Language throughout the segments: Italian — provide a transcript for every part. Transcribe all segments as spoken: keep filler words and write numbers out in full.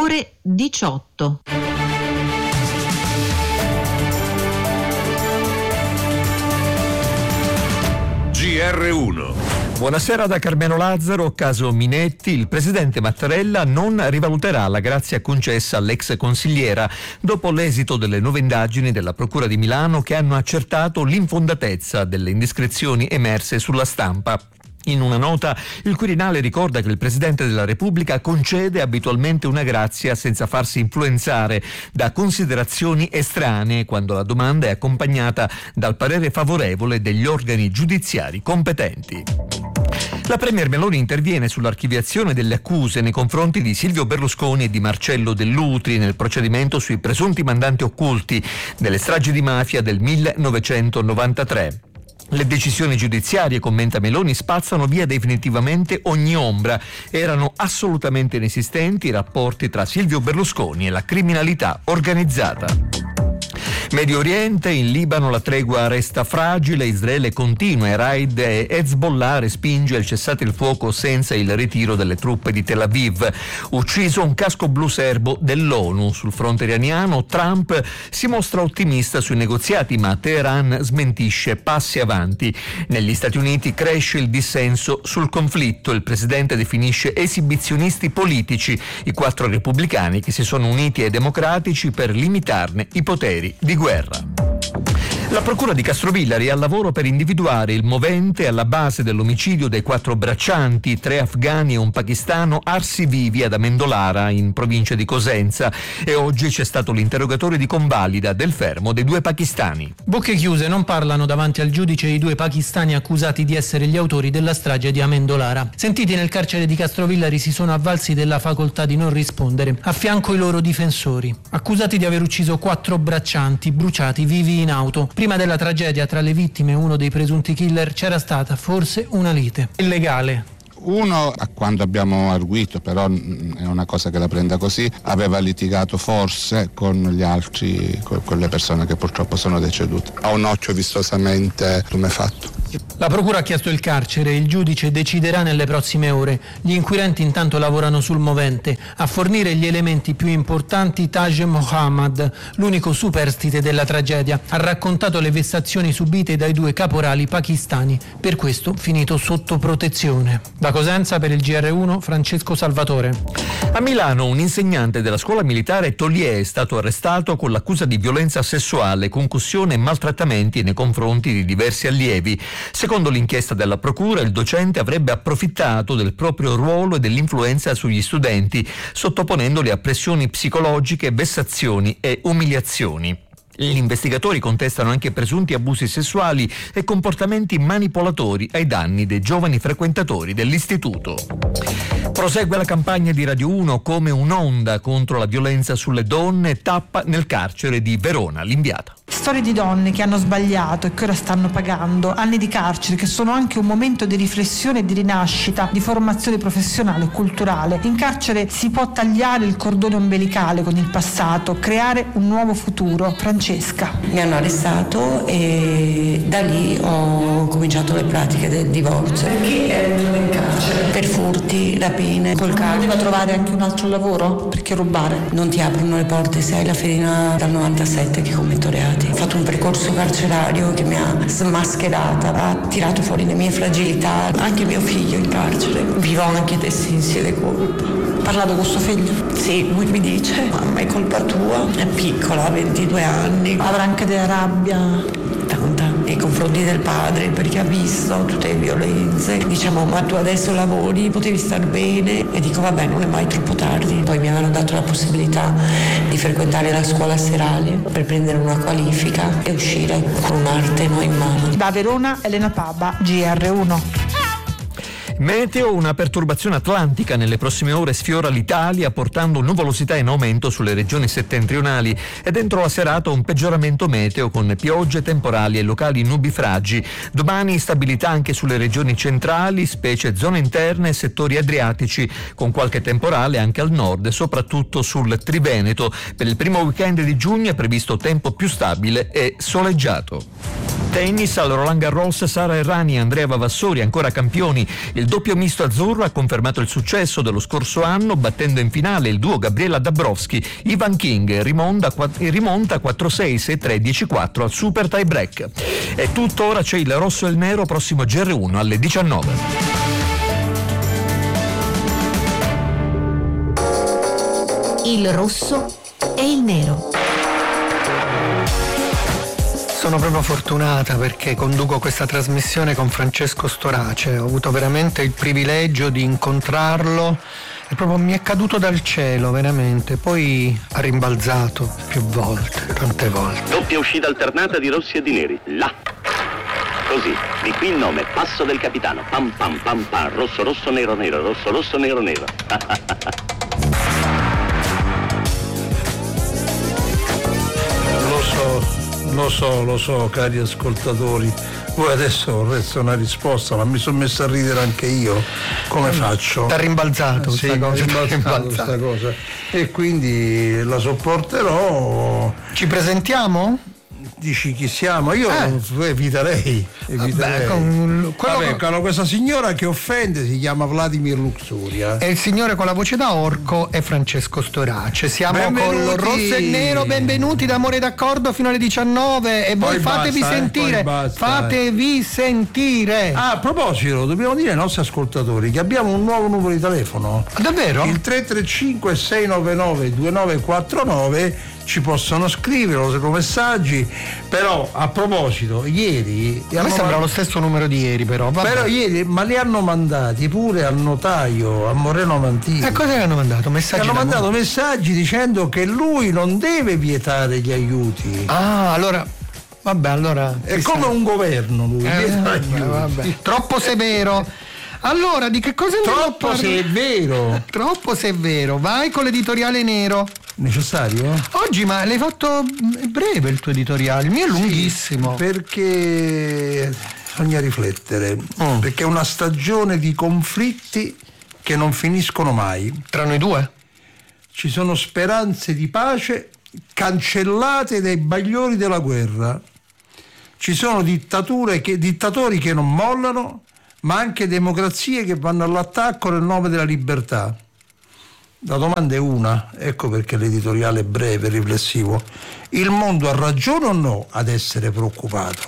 ore diciotto. G R uno. Buonasera da Carmelo Lazzaro. Caso Minetti, il presidente Mattarella non rivaluterà la grazia concessa all'ex consigliera dopo l'esito delle nuove indagini della Procura di Milano che hanno accertato l'infondatezza delle indiscrezioni emerse sulla Stampa. In una nota, il Quirinale ricorda che il Presidente della Repubblica concede abitualmente una grazia senza farsi influenzare da considerazioni estranee quando la domanda è accompagnata dal parere favorevole degli organi giudiziari competenti. La Premier Meloni interviene sull'archiviazione delle accuse nei confronti di Silvio Berlusconi e di Marcello Dell'Utri nel procedimento sui presunti mandanti occulti delle stragi di mafia del millenovecentonovantatré. Le decisioni giudiziarie, commenta Meloni, spazzano via definitivamente ogni ombra. Erano assolutamente inesistenti i rapporti tra Silvio Berlusconi e la criminalità organizzata. Medio Oriente, in Libano la tregua resta fragile, Israele continua i raid e Hezbollah respinge il cessate il fuoco senza il ritiro delle truppe di Tel Aviv. Ucciso un casco blu serbo dell'ONU. Sul fronte iraniano Trump si mostra ottimista sui negoziati, ma Teheran smentisce passi avanti. Negli Stati Uniti cresce il dissenso sul conflitto. Il presidente definisce esibizionisti politici i quattro repubblicani che si sono uniti ai democratici per limitarne i poteri di guerra. La Procura di Castrovillari è al lavoro per individuare il movente alla base dell'omicidio dei quattro braccianti, tre afghani e un pakistano, arsi vivi ad Amendolara, in provincia di Cosenza, e oggi c'è stato l'interrogatorio di convalida del fermo dei due pakistani. Bocche chiuse, non parlano davanti al giudice i due pakistani accusati di essere gli autori della strage di Amendolara. Sentiti nel carcere di Castrovillari si sono avvalsi della facoltà di non rispondere, a fianco i loro difensori, accusati di aver ucciso quattro braccianti bruciati vivi in auto. Prima della tragedia tra le vittime e uno dei presunti killer c'era stata forse una lite illegale. Uno, a quando abbiamo arguito, però è una cosa che la prenda così, aveva litigato forse con gli altri, con le persone che purtroppo sono decedute. Ha un occhio vistosamente tumefatto. La procura ha chiesto il carcere e il giudice deciderà nelle prossime ore. Gli inquirenti intanto lavorano sul movente. A fornire gli elementi più importanti Taj Mohammad, l'unico superstite della tragedia, ha raccontato le vessazioni subite dai due caporali pakistani, per questo finito sotto protezione. Da Cosenza per il G R uno Francesco Salvatore. A Milano un insegnante della scuola militare Toliè è stato arrestato con l'accusa di violenza sessuale, concussione e maltrattamenti nei confronti di diversi allievi. Secondo l'inchiesta della procura, il docente avrebbe approfittato del proprio ruolo e dell'influenza sugli studenti, sottoponendoli a pressioni psicologiche, vessazioni e umiliazioni. Gli investigatori contestano anche presunti abusi sessuali e comportamenti manipolatori ai danni dei giovani frequentatori dell'istituto. Prosegue la campagna di Radio uno come un'onda contro la violenza sulle donne, tappa nel carcere di Verona, L'Inviata. Storie di donne che hanno sbagliato e che ora stanno pagando, anni di carcere che sono anche un momento di riflessione e di rinascita, di formazione professionale e culturale. In carcere si può tagliare il cordone ombelicale con il passato, creare un nuovo futuro. Francesca. Mi hanno arrestato e da lì ho cominciato le pratiche del divorzio. Perché eri in carcere? Per furti, rapine, col carcere. Poteva trovare anche un altro lavoro? Perché rubare? Non ti aprono le porte se hai la fedina dal novantasette che commetto reati. Ho fatto un percorso carcerario che mi ha smascherata, ha tirato fuori le mie fragilità, anche mio figlio in carcere. Vivo anche dei sensi di colpa. Parlato con suo figlio? Sì, lui mi dice, mamma è colpa tua, è piccola, ha ventidue anni. Avrà anche della rabbia? Tanta, nei confronti del padre, perché ha visto tutte le violenze. Diciamo, ma tu adesso lavori, potevi star bene. E dico, vabbè, non è mai troppo tardi. Poi mi avevano dato la possibilità di frequentare la scuola serale per prendere una qualifica e uscire con un'arte no, in mano. Da Verona, Elena Paba, G R uno. Meteo, una perturbazione atlantica nelle prossime ore sfiora l'Italia portando nuvolosità in aumento sulle regioni settentrionali e dentro la serata un peggioramento meteo con piogge, temporali e locali nubifragi. Domani stabilità anche sulle regioni centrali, specie zone interne e settori adriatici, con qualche temporale anche al nord, soprattutto sul Triveneto. Per il primo weekend di giugno è previsto tempo più stabile e soleggiato. Tennis al Roland Garros, Sara Errani e Andrea Vavassori ancora campioni. Il doppio misto azzurro ha confermato il successo dello scorso anno battendo in finale il duo Gabriela Dabrowski. Ivan King rimonta, rimonta quattro sei, sei tre, dieci quattro al super tie break. È tutto, ora c'è il rosso e il nero, prossimo G R uno alle diciannove. Il rosso e il nero. Sono proprio fortunata perché conduco questa trasmissione con Francesco Storace. Ho avuto veramente il privilegio di incontrarlo e proprio mi è caduto dal cielo, veramente. Poi ha rimbalzato più volte, tante volte. Doppia uscita alternata di rossi e di neri. Là. Così, di qui il nome, passo del capitano. Pam pam pam pam, rosso rosso nero nero, rosso rosso nero nero. Lo so. Lo so, lo so, cari ascoltatori, voi adesso vorreste una risposta, ma mi sono messo a ridere anche io. Come faccio? T'ha rimbalzato sì, questa cosa. Rimbalzato rimbalzato. questa cosa. E quindi la sopporterò. Ci presentiamo? Dici chi siamo? Io eh. eviterei, eviterei. Vabbè, con, Vabbè, con... questa signora che offende si chiama Vladimir Luxuria. E il signore con la voce da orco è Francesco Storace. Siamo benvenuti. Con rosso e nero, benvenuti d'amore d'accordo fino alle diciannove e voi poi fatevi basta, sentire, eh, basta, fatevi eh. sentire. Ah, a proposito, dobbiamo dire ai nostri ascoltatori che abbiamo un nuovo numero di telefono. Davvero? Il tre tre cinque sei nove nove due nove quattro nove. Ci possono scrivere o messaggi, però a proposito ieri a me sembra man- lo stesso numero di ieri, però vabbè. Però ieri ma li hanno mandati pure al notaio, a Moreno Mantini. E cosa gli hanno mandato? Messaggi? Gli hanno mandato messaggi dicendo che lui non deve vietare gli aiuti. Ah, allora vabbè, allora è come sa. Un governo lui eh, vabbè, vabbè. Troppo severo. Allora, di che cosa troppo parla- se è vero troppo se è vero. Vai con l'editoriale nero. Necessario? Oggi, ma l'hai fatto breve il tuo editoriale, il mio è lunghissimo. Sì, perché bisogna riflettere, mm. perché è una stagione di conflitti che non finiscono mai. Tra noi due? Ci sono speranze di pace cancellate dai bagliori della guerra. Ci sono dittature che, dittatori che non mollano, ma anche democrazie che vanno all'attacco nel nome della libertà. La domanda è una, ecco perché l'editoriale è breve, riflessivo. Il mondo ha ragione o no ad essere preoccupato?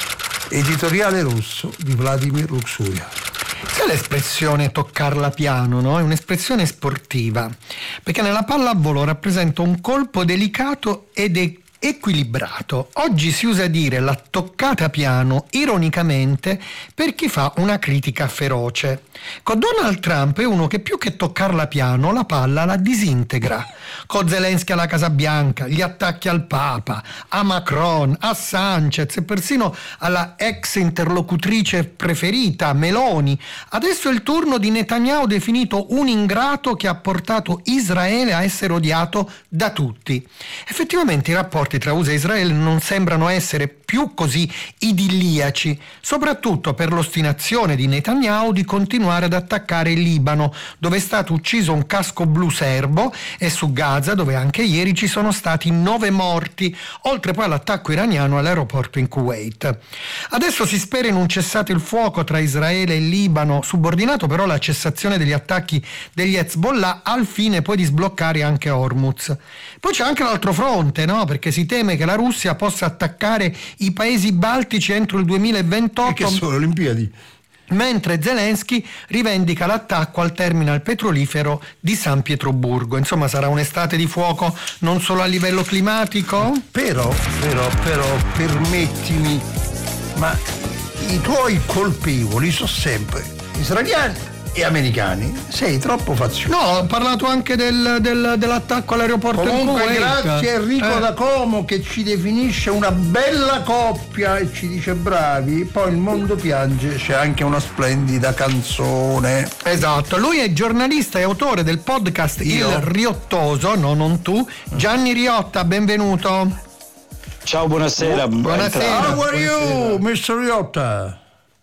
Editoriale rosso di Vladimir Luxuria. C'è l'espressione toccarla piano, no? È un'espressione sportiva, perché nella pallavolo rappresenta un colpo delicato ed equilibrato. equilibrato. Oggi si usa dire la toccata piano ironicamente per chi fa una critica feroce. Con Donald Trump è uno che più che toccarla piano la palla la disintegra. Con Zelensky alla Casa Bianca, gli attacchi al Papa, a Macron, a Sanchez e persino alla ex interlocutrice preferita Meloni. Adesso è il turno di Netanyahu, definito un ingrato che ha portato Israele a essere odiato da tutti. Effettivamente i rapporti tra U S A e Israele non sembrano essere più così idilliaci, soprattutto per l'ostinazione di Netanyahu di continuare ad attaccare il Libano, dove è stato ucciso un casco blu serbo, e su Gaza, dove anche ieri ci sono stati nove morti, oltre poi all'attacco iraniano all'aeroporto in Kuwait. Adesso si spera in un cessate il fuoco tra Israele e Libano, subordinato però alla cessazione degli attacchi degli Hezbollah al fine poi di sbloccare anche Hormuz. Poi c'è anche l'altro fronte, no? Perché si teme che la Russia possa attaccare i paesi baltici entro il duemilaventotto. E che sono le Olimpiadi? Mentre Zelensky rivendica l'attacco al terminal petrolifero di San Pietroburgo. Insomma, sarà un'estate di fuoco non solo a livello climatico? Però, però, però, permettimi, ma i tuoi colpevoli sono sempre israeliani e americani. Sei troppo fazioso. No, ho parlato anche del, del, dell'attacco all'aeroporto in Kuwait. Comunque grazie a Enrico eh. da Como che ci definisce una bella coppia e ci dice bravi. Poi il mondo piange, c'è anche una splendida canzone. Esatto, lui è giornalista e autore del podcast Io. Il Riottoso, no, non tu. Gianni Riotta, benvenuto. Ciao, buonasera. Buonasera. How are you, mister Riotta?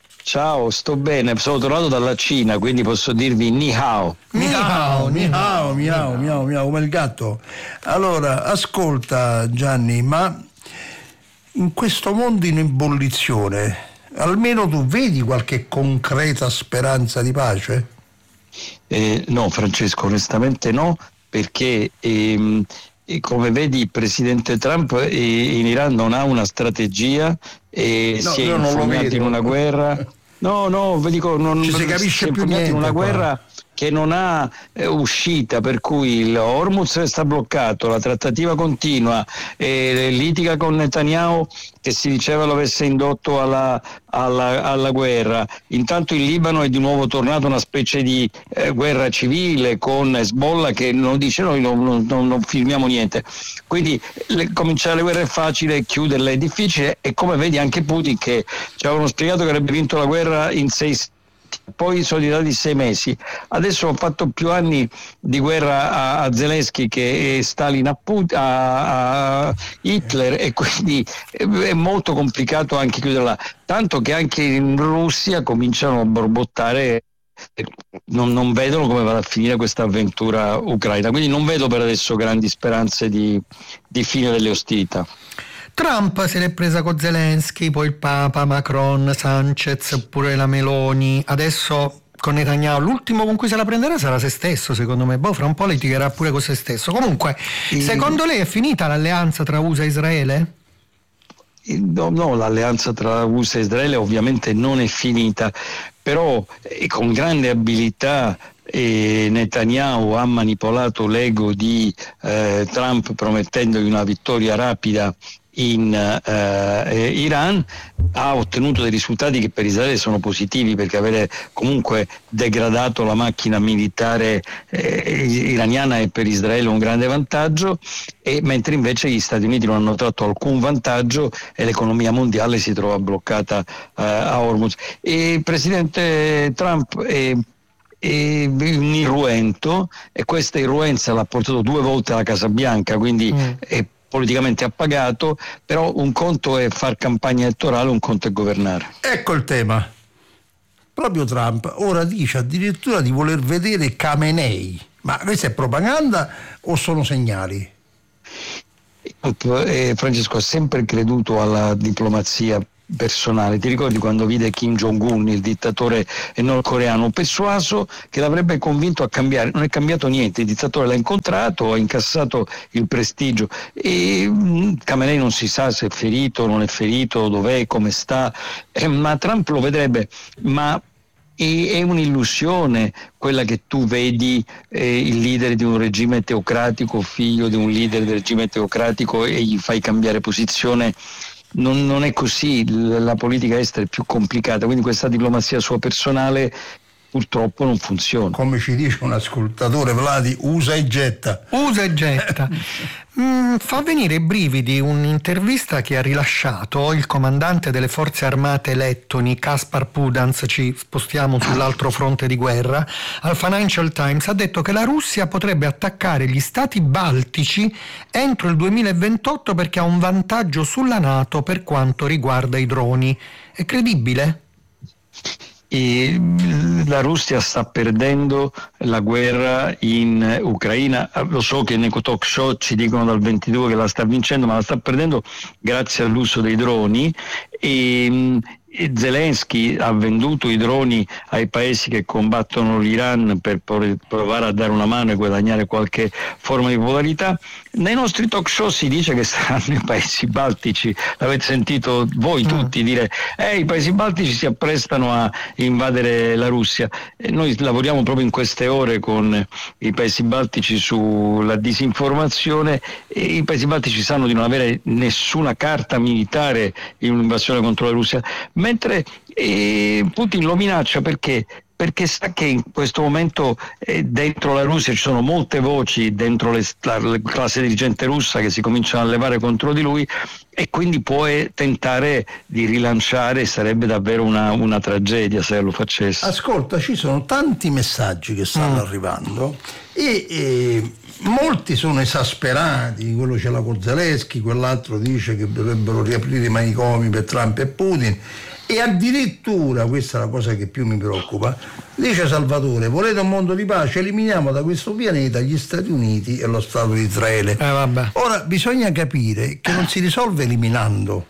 Ciao, sto bene, sono tornato dalla Cina, quindi posso dirvi ni hao. Ni hao, ni hao, miau, miau, miau, come il gatto. Allora, ascolta Gianni, ma in questo mondo in ebollizione, almeno tu vedi qualche concreta speranza di pace? Eh, no, Francesco, onestamente no, perché ehm, come vedi il presidente Trump eh, in Iran non ha una strategia e no, si è infondato in una guerra. No, no, vi dico, non Ci si capisce si è più niente in una qua. guerra che non ha eh, uscita, per cui il Hormuz resta bloccato, la trattativa continua, e litiga con Netanyahu che si diceva lo avesse indotto alla, alla, alla guerra. Intanto il Libano è di nuovo tornato una specie di eh, guerra civile con Hezbollah che non dice noi non, non, non, non firmiamo niente. Quindi le, cominciare le guerre è facile, chiuderle è difficile, e come vedi anche Putin, che ci avevano spiegato che avrebbe vinto la guerra in sei poi sono diventati sei mesi. Adesso ho fatto più anni di guerra a, a Zelensky che Stalin a, Put- a, a Hitler, e quindi è molto complicato anche chiuderla, tanto che anche in Russia cominciano a borbottare, non, non vedono come va a finire questa avventura ucraina, quindi non vedo per adesso grandi speranze di, di fine delle ostilità. Trump se l'è presa con Zelensky, poi il Papa, Macron, Sanchez, pure la Meloni, adesso con Netanyahu. L'ultimo con cui se la prenderà sarà se stesso, secondo me. Boh, fra un po' litigherà pure con se stesso. Comunque, e... secondo lei è finita l'alleanza tra U S A e Israele? No, no, l'alleanza tra U S A e Israele ovviamente non è finita, però eh, con grande abilità e Netanyahu ha manipolato l'ego di eh, Trump promettendogli una vittoria rapida in eh, Iran, ha ottenuto dei risultati che per Israele sono positivi, perché avere comunque degradato la macchina militare eh, iraniana è per Israele un grande vantaggio, e mentre invece gli Stati Uniti non hanno tratto alcun vantaggio e l'economia mondiale si trova bloccata eh, a Hormuz. E il presidente Trump è è un irruento, e questa irruenza l'ha portato due volte alla Casa Bianca, quindi mm. è politicamente appagato, però un conto è far campagna elettorale, un conto è governare. Ecco il tema. Proprio Trump ora dice addirittura di voler vedere Khamenei. Ma questa è propaganda o sono segnali? Eh, Francesco ha sempre creduto alla diplomazia personale. Ti ricordi quando vide Kim Jong-un, il dittatore nordcoreano, persuaso che l'avrebbe convinto a cambiare? Non è cambiato niente, il dittatore l'ha incontrato, ha incassato il prestigio, e mh, Khamenei non si sa se è ferito, non è ferito, dov'è, come sta, eh, ma Trump lo vedrebbe. Ma è un'illusione quella che tu vedi eh, il leader di un regime teocratico, figlio di un leader del regime teocratico, e gli fai cambiare posizione. Non, non è così, la politica estera è più complicata, quindi questa diplomazia sua personale purtroppo non funziona. Come ci dice un ascoltatore, Vladi, usa e getta. Usa e getta. mm, fa venire i brividi un'intervista che ha rilasciato il comandante delle forze armate lettoni, Kaspar Pudans, ci spostiamo sull'altro fronte di guerra, al Financial Times. Ha detto che la Russia potrebbe attaccare gli stati baltici entro il duemilaventotto perché ha un vantaggio sulla NATO per quanto riguarda i droni. È credibile? E la Russia sta perdendo la guerra in Ucraina. Lo so che nei talk show ci dicono dal ventidue che la sta vincendo, ma la sta perdendo grazie all'uso dei droni, e, e Zelensky ha venduto i droni ai paesi che combattono l'Iran per provare a dare una mano e guadagnare qualche forma di popolarità. Nei nostri talk show si dice che saranno i paesi baltici, l'avete sentito voi tutti dire eh, i paesi baltici si apprestano a invadere la Russia, e noi lavoriamo proprio in queste ore con i paesi baltici sulla disinformazione, e i paesi baltici sanno di non avere nessuna carta militare in un'invasione contro la Russia, mentre eh, Putin lo minaccia perché perché sa che in questo momento eh, dentro la Russia ci sono molte voci, dentro le, la, la classe dirigente russa, che si cominciano a levare contro di lui, e quindi può tentare di rilanciare. Sarebbe davvero una, una tragedia se lo facesse. Ascolta, ci sono tanti messaggi che stanno mm. arrivando e, e molti sono esasperati. Quello ce l'ha con Zelensky, quell'altro dice che dovrebbero riaprire i manicomi per Trump e Putin. E addirittura, questa è la cosa che più mi preoccupa, dice Salvatore: volete un mondo di pace? Eliminiamo da questo pianeta gli Stati Uniti e lo Stato di Israele. Eh, vabbè. Ora bisogna capire che non si risolve eliminando,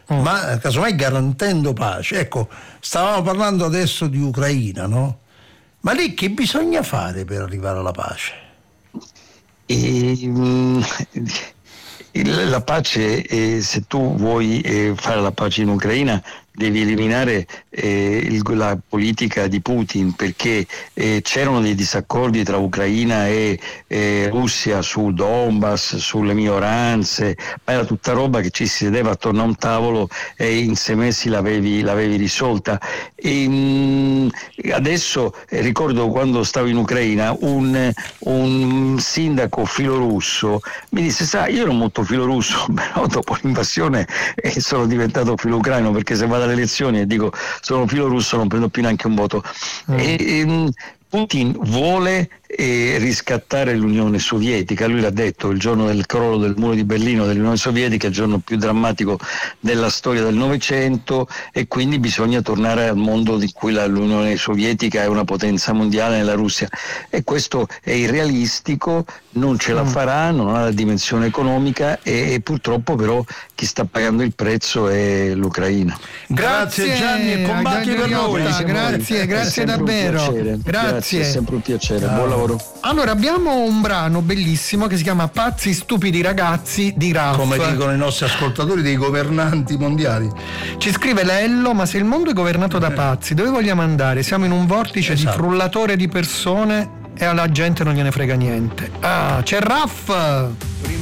mm. ma casomai garantendo pace. Ecco, stavamo parlando adesso di Ucraina, no? Ma lì che bisogna fare per arrivare alla pace? E, mm, la pace, eh, se tu vuoi eh, fare la pace in Ucraina, devi eliminare eh, il, la politica di Putin, perché eh, c'erano dei disaccordi tra Ucraina e eh, Russia sul Donbass, sulle minoranze, ma era tutta roba che ci si sedeva attorno a un tavolo e in sei mesi l'avevi, l'avevi risolta. E, mh, adesso eh, ricordo quando stavo in Ucraina un, un sindaco filorusso mi disse: sai, io ero molto filorusso, però dopo l'invasione eh, sono diventato filoucraino, perché se vado alle elezioni e dico sono filorusso non prendo più neanche un voto. Mm. E, e, Putin vuole eh, riscattare l'Unione Sovietica, lui l'ha detto, il giorno del crollo del muro di Berlino dell'Unione Sovietica, il giorno più drammatico della storia del Novecento, e quindi bisogna tornare al mondo in cui la, l'Unione Sovietica è una potenza mondiale nella Russia, e questo è irrealistico, non ce la farà, non ha la dimensione economica e, e purtroppo però chi sta pagando il prezzo è l'Ucraina. Grazie, grazie Gianni, e combatti per noi. Grazie, grazie davvero. Grazie. Grazie, è sempre un piacere, ah. buon lavoro. Allora, abbiamo un brano bellissimo che si chiama Pazzi stupidi ragazzi di Raf. Come dicono i nostri ascoltatori, dei governanti mondiali. Ci scrive Lello: ma se il mondo è governato da pazzi, dove vogliamo andare? Siamo in un vortice esatto. di frullatore di persone e alla gente non gliene frega niente. Ah, c'è Raf!